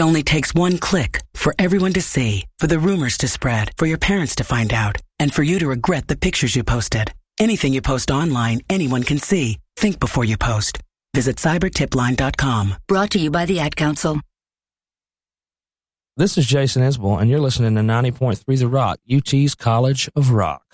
only takes one click for everyone to see, for the rumors to spread, for your parents to find out, and for you to regret the pictures you posted. Anything you post online, anyone can see. Think before you post. Visit cybertipline.com. Brought to you by the Ad Council. This is Jason Isbell, and you're listening to 90.3 The Rock, UT's College of Rock.